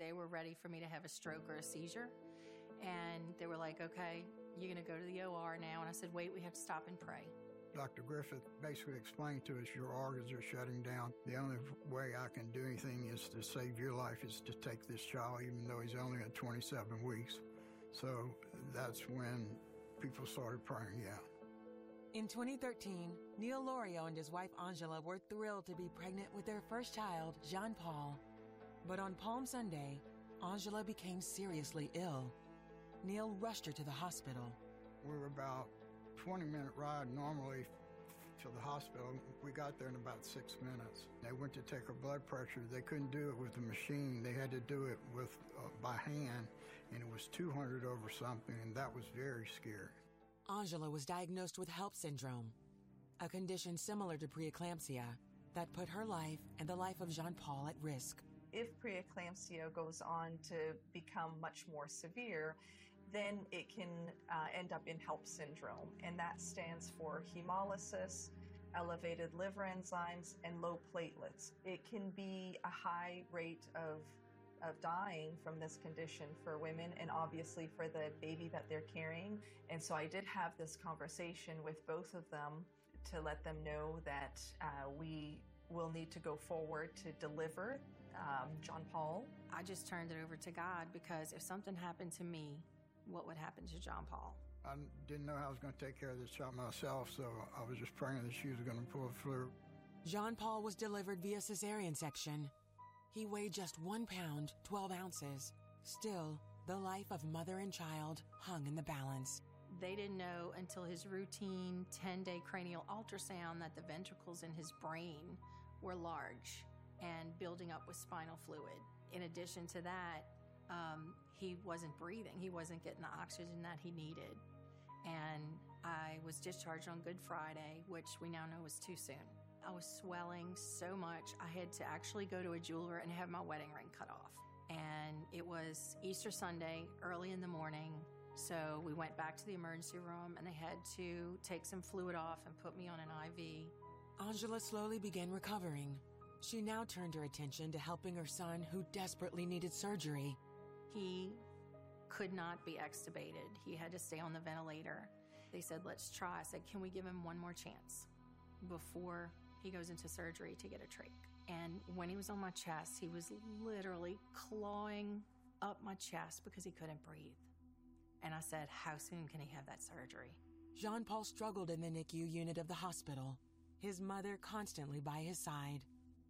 they were ready for me to have a stroke or a seizure. And they were like, okay, you're going to go to the OR now. And I said, wait, we have to stop and pray. Dr. Griffith basically explained to us, your organs are shutting down. The only way I can do anything is to save your life, is to take this child, even though he's only at 27 weeks. So that's when people started praying, yeah. In 2013, Neil Lorio and his wife Angela were thrilled to be pregnant with their first child, Jean Paul. But on Palm Sunday, Angela became seriously ill. Neil rushed her to the hospital. We were about 20-minute ride normally to the hospital. We got there in about 6 minutes. They went to take her blood pressure. They couldn't do it with the machine. They had to do it with by hand, and it was 200 over something, and that was very scary. Angela was diagnosed with HELLP syndrome, a condition similar to preeclampsia that put her life and the life of Jean Paul at risk. If preeclampsia goes on to become much more severe, then it can end up in HELLP syndrome, and that stands for hemolysis, elevated liver enzymes, and low platelets. It can be a high rate of dying from this condition for women, and obviously for the baby that they're carrying. And so I did have this conversation with both of them to let them know that we will need to go forward to deliver Jean Paul. I just turned it over to God, because if something happened to me, what would happen to Jean Paul? I didn't know how I was going to take care of this child myself, so I was just praying that she was going to pull through. Jean Paul was delivered via cesarean section. He weighed just 1 pound, 12 ounces. Still, the life of mother and child hung in the balance. They didn't know until his routine 10-day cranial ultrasound that the ventricles in his brain were large and building up with spinal fluid. In addition to that, he wasn't breathing. He wasn't getting the oxygen that he needed. And I was discharged on Good Friday, which we now know was too soon. I was swelling so much, I had to actually go to a jeweler and have my wedding ring cut off. And it was Easter Sunday, early in the morning, so we went back to the emergency room and they had to take some fluid off and put me on an IV. Angela slowly began recovering. She now turned her attention to helping her son, who desperately needed surgery. He could not be extubated. He had to stay on the ventilator. They said, let's try. I said, can we give him one more chance before he goes into surgery to get a trach? And when he was on my chest, he was literally clawing up my chest because he couldn't breathe. And I said, how soon can he have that surgery? Jean Paul struggled in the NICU unit of the hospital, his mother constantly by his side.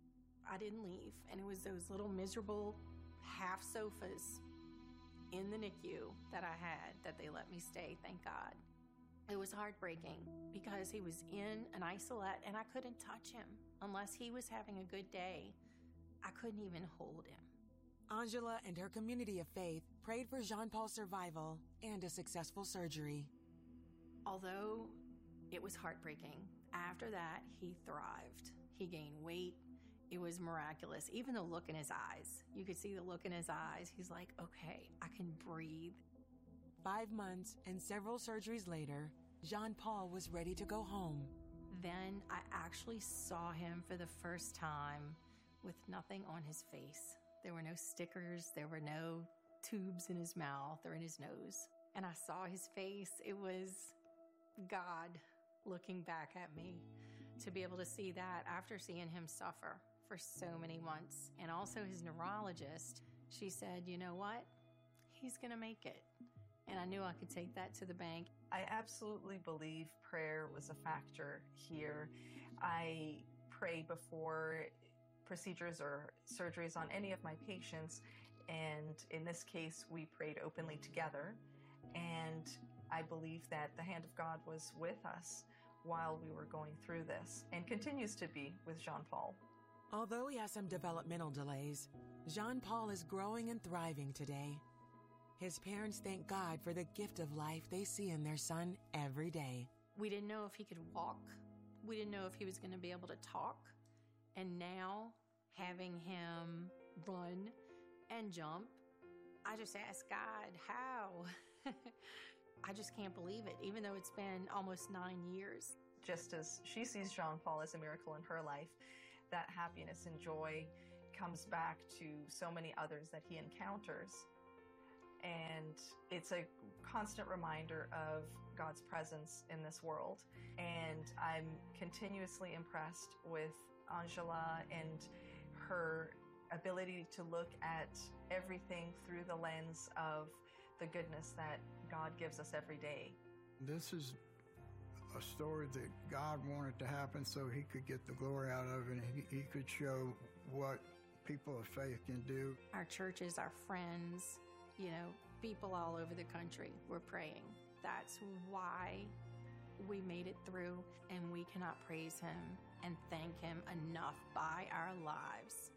I didn't leave, and it was those little miserable half sofas in the NICU that I had that they let me stay, thank God. It was heartbreaking because he was in an isolette and I couldn't touch him unless he was having a good day. I couldn't even hold him. Angela and her community of faith prayed for Jean Paul's survival and a successful surgery. Although it was heartbreaking, after that he thrived. He gained weight. It was miraculous. Even the look in his eyes, you could see the look in his eyes. He's like, okay, I can breathe. 5 months and several surgeries later, Jean Paul was ready to go home. Then I actually saw him for the first time with nothing on his face. There were no stickers. There were no tubes in his mouth or in his nose. And I saw his face. It was God looking back at me. To be able to see that after seeing him suffer for so many months. And also his neurologist, she said, you know what? He's going to make it. And I knew I could take that to the bank. I absolutely believe prayer was a factor here. I pray before procedures or surgeries on any of my patients, and in this case, we prayed openly together. And I believe that the hand of God was with us while we were going through this, and continues to be with Jean Paul. Although he has some developmental delays, Jean Paul is growing and thriving today. His parents thank God for the gift of life they see in their son every day. We didn't know if he could walk. We didn't know if he was going to be able to talk. And now, having him run and jump, I just ask God, how? I just can't believe it, even though it's been almost 9 years. Just as she sees Jean Paul as a miracle in her life, that happiness and joy comes back to so many others that he encounters. And it's a constant reminder of God's presence in this world. And I'm continuously impressed with Angela and her ability to look at everything through the lens of the goodness that God gives us every day. This is a story that God wanted to happen so he could get the glory out of it, and he could show what people of faith can do. Our churches, our friends, people all over the country were praying. That's why we made it through, and we cannot praise him and thank him enough by our lives.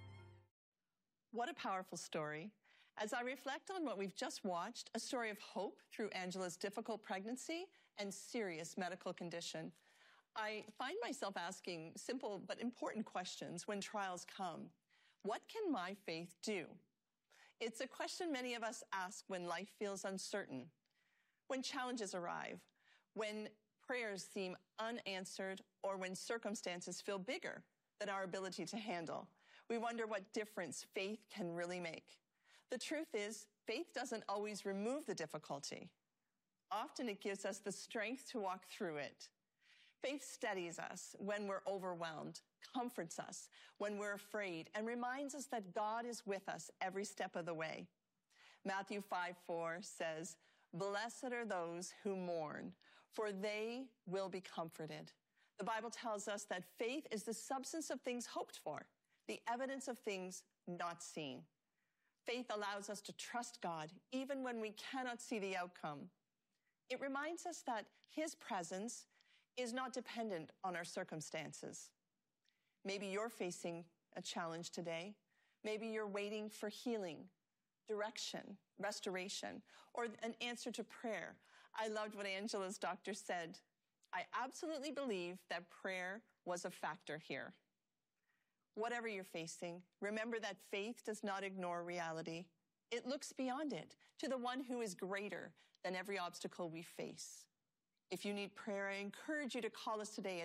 What a powerful story. As I reflect on what we've just watched, a story of hope through Angela's difficult pregnancy and serious medical condition, I find myself asking simple but important questions when trials come. What can my faith do? It's a question many of us ask when life feels uncertain, when challenges arrive, when prayers seem unanswered, or when circumstances feel bigger than our ability to handle. We wonder what difference faith can really make. The truth is, faith doesn't always remove the difficulty. Often it gives us the strength to walk through it. Faith steadies us when we're overwhelmed, comforts us when we're afraid, and reminds us that God is with us every step of the way. Matthew 5:4 says, "Blessed are those who mourn, for they will be comforted." The Bible tells us that faith is the substance of things hoped for, the evidence of things not seen. Faith allows us to trust God even when we cannot see the outcome. It reminds us that his presence is not dependent on our circumstances. Maybe you're facing a challenge today. Maybe you're waiting for healing, direction, restoration, or an answer to prayer. I loved what Angela's doctor said. I absolutely believe that prayer was a factor here. Whatever you're facing, remember that faith does not ignore reality. It looks beyond it to the one who is greater than every obstacle we face. If you need prayer, I encourage you to call us today at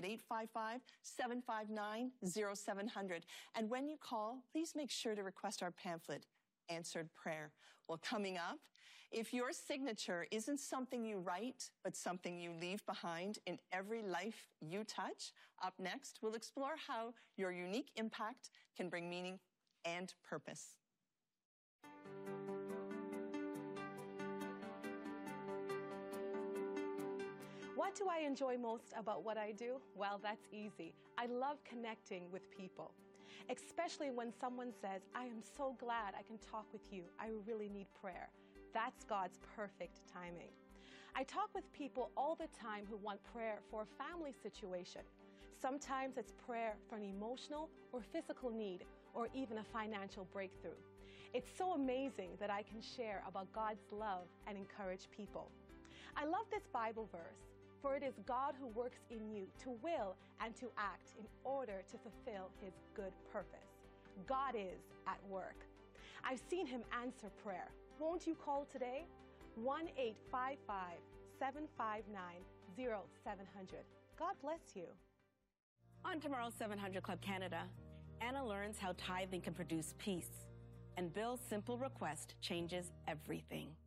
855-759-0700. And when you call, please make sure to request our pamphlet, Answered Prayer. Well, coming up, if your signature isn't something you write, but something you leave behind in every life you touch, up next, we'll explore how your unique impact can bring meaning and purpose. What do I enjoy most about what I do? Well, that's easy. I love connecting with people, especially when someone says, "I am so glad I can talk with you. I really need prayer." That's God's perfect timing. I talk with people all the time who want prayer for a family situation. Sometimes it's prayer for an emotional or physical need, or even a financial breakthrough. It's so amazing that I can share about God's love and encourage people. I love this Bible verse. For it is God who works in you to will and to act in order to fulfill his good purpose. God is at work. I've seen him answer prayer. Won't you call today? 1-855-759-0700. God bless you. On tomorrow's 700 Club Canada, Anna learns how tithing can produce peace, and Bill's simple request changes everything.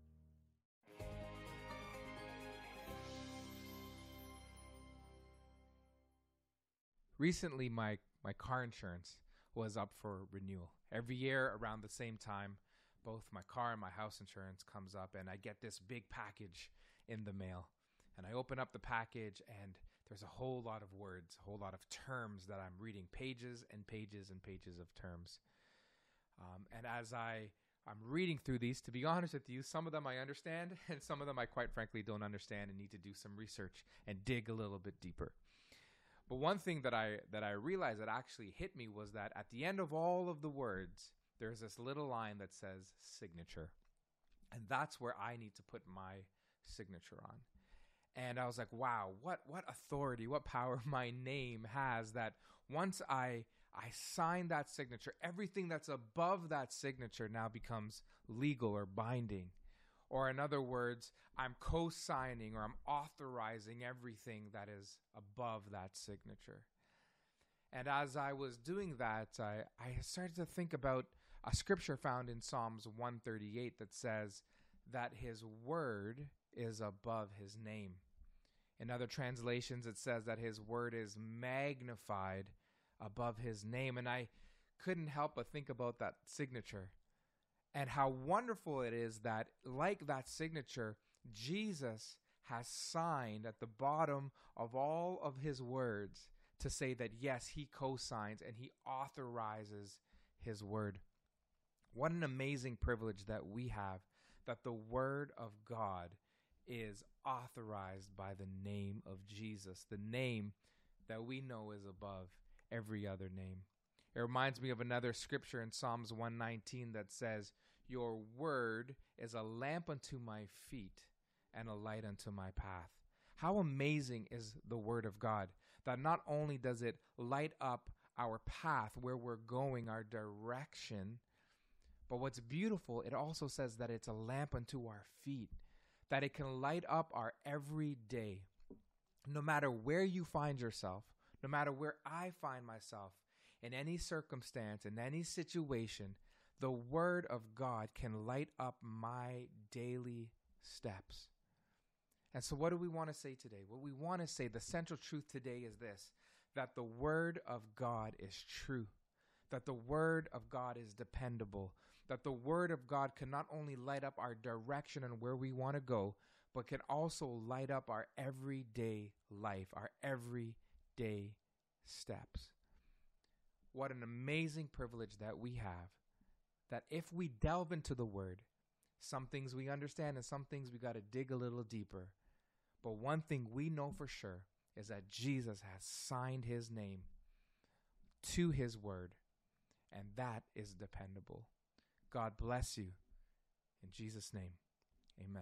Recently, my car insurance was up for renewal. Every year around the same time, both my car and my house insurance comes up, and I get this big package in the mail. And I open up the package, and there's a whole lot of words, a whole lot of terms that I'm reading, pages and pages and pages of terms. And as I'm reading through these, to be honest with you, some of them I understand, and some of them I quite frankly don't understand and need to do some research and dig a little bit deeper. But one thing that I realized that actually hit me was that at the end of all of the words, there's this little line that says signature. And that's where I need to put my signature on. And I was like, wow, what authority, what power my name has, that once I sign that signature, everything that's above that signature now becomes legal or binding. Or in other words, I'm co-signing or I'm authorizing everything that is above that signature. And as I was doing that, I started to think about a scripture found in Psalms 138 that says that his word is above his name. In other translations, it says that his word is magnified above his name. And I couldn't help but think about that signature and how wonderful it is that, like that signature, Jesus has signed at the bottom of all of his words to say that, yes, he co-signs and he authorizes his word. What an amazing privilege that we have, that the word of God is authorized by the name of Jesus, the name that we know is above every other name. It reminds me of another scripture in Psalms 119 that says, your word is a lamp unto my feet and a light unto my path. How amazing is the word of God, that not only does it light up our path, where we're going, our direction, but what's beautiful, it also says that it's a lamp unto our feet, that it can light up our every day. No matter where you find yourself, no matter where I find myself, in any circumstance, in any situation, the word of God can light up my daily steps. And so what do we want to say today? What we want to say, the central truth today is this, that the word of God is true, that the word of God is dependable, that the word of God can not only light up our direction and where we want to go, but can also light up our everyday life, our everyday steps. What an amazing privilege that we have, that if we delve into the word, some things we understand and some things we got to dig a little deeper. But one thing we know for sure is that Jesus has signed his name to his word, and that is dependable. God bless you. In Jesus' name, amen.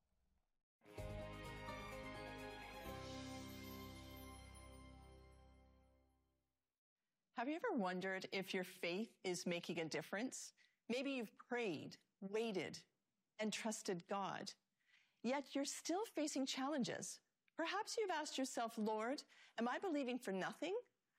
Have you ever wondered if your faith is making a difference? Maybe you've prayed, waited, and trusted God, yet you're still facing challenges. Perhaps you've asked yourself, Lord, am I believing for nothing?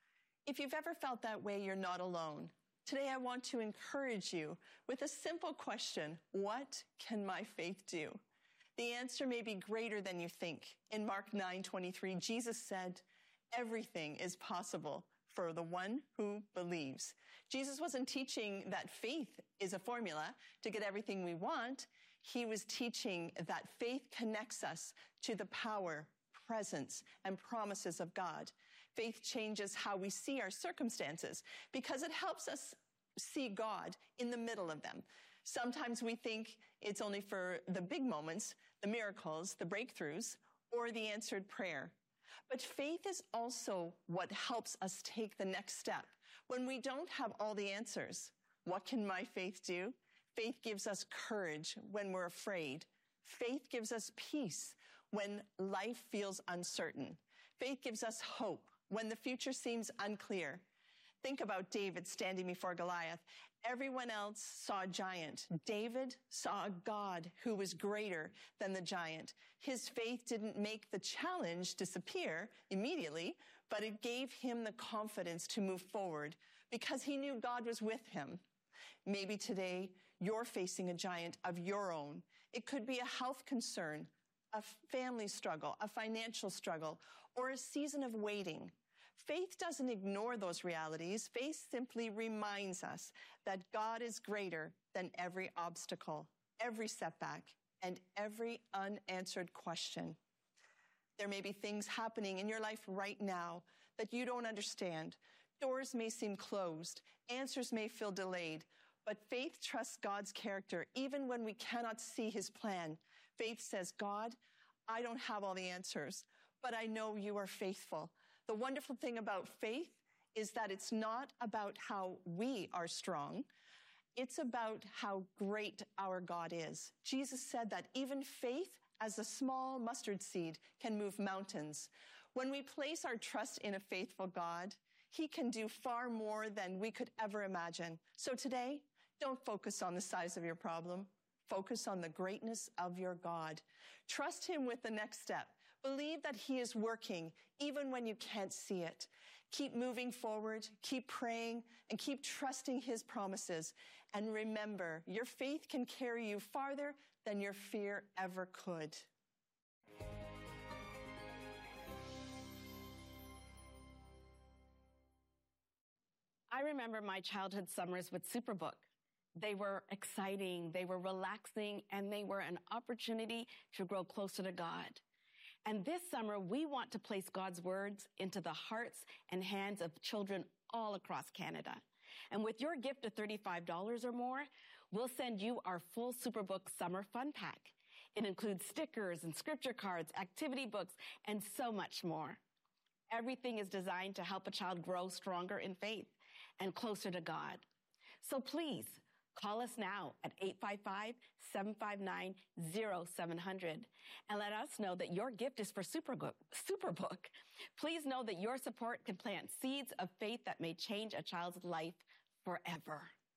If you've ever felt that way, you're not alone. Today, I want to encourage you with a simple question: what can my faith do? The answer may be greater than you think. In Mark 9:23, Jesus said, everything is possible for the one who believes. Jesus wasn't teaching that faith is a formula to get everything we want. He was teaching that faith connects us to the power, presence, and promises of God. Faith changes how we see our circumstances because it helps us see God in the middle of them. Sometimes we think it's only for the big moments, the miracles, the breakthroughs, or the answered prayer. But faith is also what helps us take the next step. When we don't have all the answers, what can my faith do? Faith gives us courage when we're afraid. Faith gives us peace when life feels uncertain. Faith gives us hope when the future seems unclear. Think about David standing before Goliath. Everyone else saw a giant. David saw a God who was greater than the giant. His faith didn't make the challenge disappear immediately, but it gave him the confidence to move forward because he knew God was with him. Maybe today you're facing a giant of your own. It could be a health concern, a family struggle, a financial struggle, or a season of waiting. Faith doesn't ignore those realities. Faith simply reminds us that God is greater than every obstacle, every setback, and every unanswered question. There may be things happening in your life right now that you don't understand. Doors may seem closed. Answers may feel delayed. But faith trusts God's character even when we cannot see his plan. Faith says, God, I don't have all the answers, but I know you are faithful. The wonderful thing about faith is that it's not about how we are strong. It's about how great our God is. Jesus said that even faith as a small mustard seed can move mountains. When we place our trust in a faithful God, he can do far more than we could ever imagine. So today, don't focus on the size of your problem. Focus on the greatness of your God. Trust him with the next step. Believe that he is working even when you can't see it. Keep moving forward, keep praying, and keep trusting his promises. And remember, your faith can carry you farther than your fear ever could. I remember my childhood summers with Superbook. They were exciting, they were relaxing, and they were an opportunity to grow closer to God. And this summer, we want to place God's words into the hearts and hands of children all across Canada. And with your gift of $35 or more, we'll send you our full Superbook Summer Fun Pack. It includes stickers and scripture cards, activity books, and so much more. Everything is designed to help a child grow stronger in faith and closer to God. So please, call us now at 855-759-0700 and let us know that your gift is for Superbook. Please know that your support can plant seeds of faith that may change a child's life forever.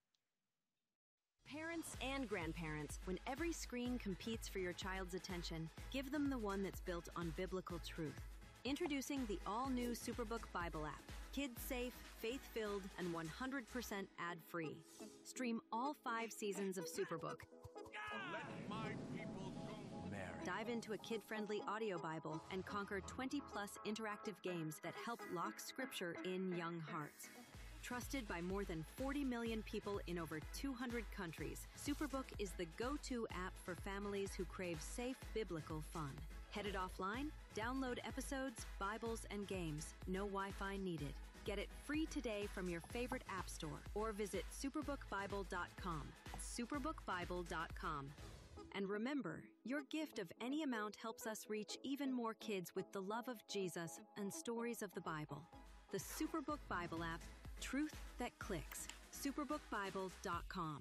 Parents and grandparents, when every screen competes for your child's attention, give them the one that's built on biblical truth. Introducing the all-new Superbook Bible app. Kids-safe, faith-filled, and 100% ad-free. Stream all 5 seasons of Superbook. Let my people go. Mary. Dive into a kid-friendly audio Bible and conquer 20-plus interactive games that help lock Scripture in young hearts. Trusted by more than 40 million people in over 200 countries, Superbook is the go-to app for families who crave safe biblical fun. Headed offline? Download episodes, Bibles, and games. No Wi-Fi needed. Get it free today from your favorite app store or visit superbookbible.com. Superbookbible.com. And remember, your gift of any amount helps us reach even more kids with the love of Jesus and stories of the Bible. The Superbook Bible app, truth that clicks. Superbookbible.com.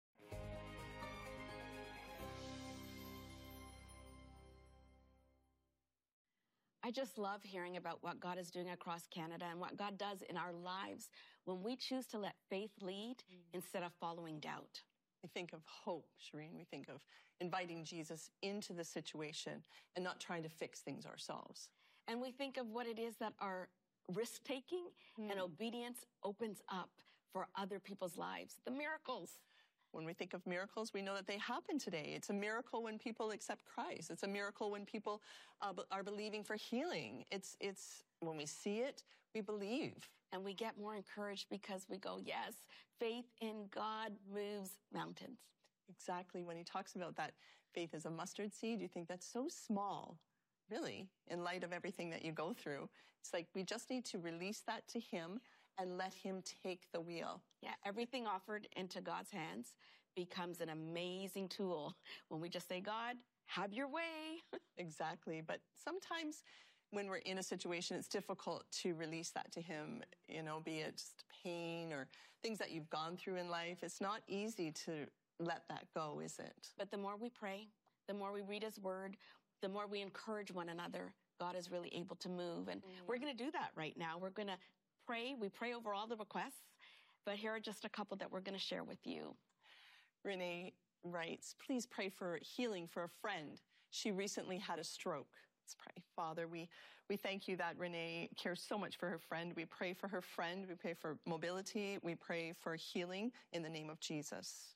I just love hearing about what God is doing across Canada and what God does in our lives when we choose to let faith lead instead of following doubt. We think of hope, Shireen. We think of inviting Jesus into the situation and not trying to fix things ourselves. And we think of what it is that our risk-taking and obedience opens up for other people's lives, the miracles. When we think of miracles, we know that they happen today. It's a miracle when people accept Christ. It's a miracle when people are believing for healing. It's when we see it, we believe. And we get more encouraged because we go, yes, faith in God moves mountains. Exactly. When he talks about that faith as a mustard seed, you think that's so small, really, in light of everything that you go through. It's like we just need to release that to him and let him take the wheel. Yeah, everything offered into God's hands becomes an amazing tool when we just say, God, have your way. Exactly. But sometimes when we're in a situation, it's difficult to release that to him, be it just pain or things that you've gone through in life. It's not easy to let that go, is it? But the more we pray, the more we read his word, the more we encourage one another, God is really able to move. And we're going to do that right now. We're going to pray. We pray over all the requests, but here are just a couple that we're going to share with you. Renee writes, please pray for healing for a friend. She recently had a stroke. Let's pray. Father, we thank you that Renee cares so much for her friend. We pray for her friend. We pray for mobility. We pray for healing in the name of Jesus.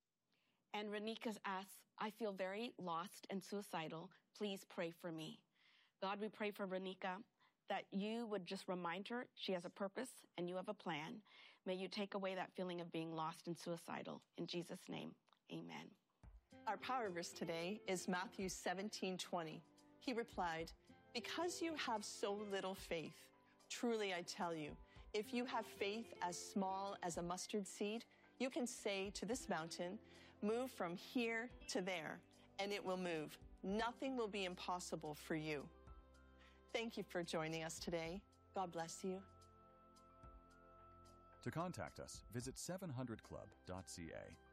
And Renika asks, I feel very lost and suicidal. Please pray for me. God, we pray for Renika that you would just remind her she has a purpose and you have a plan. May you take away that feeling of being lost and suicidal. In Jesus' name, amen. Our power verse today is Matthew 17:20. He replied, because you have so little faith, truly I tell you, if you have faith as small as a mustard seed, you can say to this mountain, move from here to there, and it will move. Nothing will be impossible for you. Thank you for joining us today. God bless you. To contact us, visit 700club.ca.